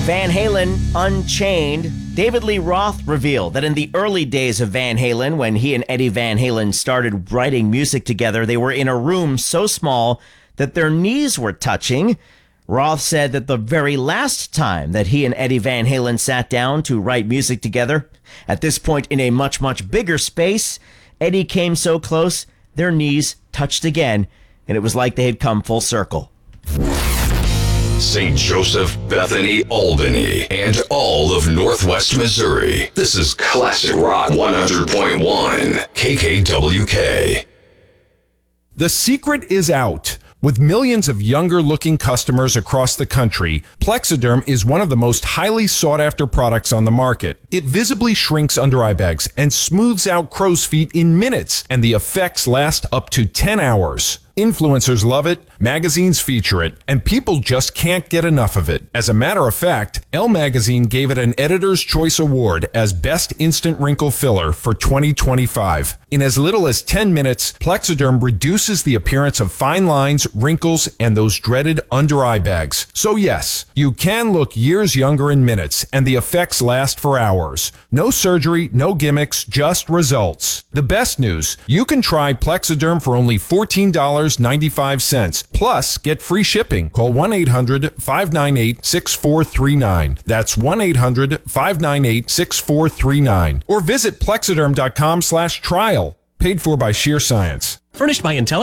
Van Halen Unchained. David Lee Roth revealed that in the early days of Van Halen, when he and Eddie Van Halen started writing music together, they were in a room so small that their knees were touching. Roth said that the very last time that he and Eddie Van Halen sat down to write music together, at this point in a much, much bigger space, Eddie came so close, their knees touched again, and it was like they had come full circle. St. Joseph, Bethany, Albany, and all of Northwest Missouri. This is Classic Rock 100.1 KKWK. The secret is out. With millions of younger-looking customers across the country, Plexiderm is one of the most highly sought-after products on the market. It visibly shrinks under-eye bags and smooths out crow's feet in minutes, and the effects last up to 10 hours. Influencers love it, magazines feature it, and people just can't get enough of it. As a matter of fact, Elle Magazine gave it an Editor's Choice Award as Best Instant Wrinkle Filler for 2025. In as little as 10 minutes, Plexiderm reduces the appearance of fine lines, wrinkles, and those dreaded under-eye bags. So yes, you can look years younger in minutes, and the effects last for hours. No surgery, no gimmicks, just results. The best news, you can try Plexiderm for only $14.95. Plus, get free shipping. Call 1-800-598-6439. That's 1-800-598-6439. Or visit plexiderm.com/trial. Paid for by Sheer Science. Furnished by Intelligent.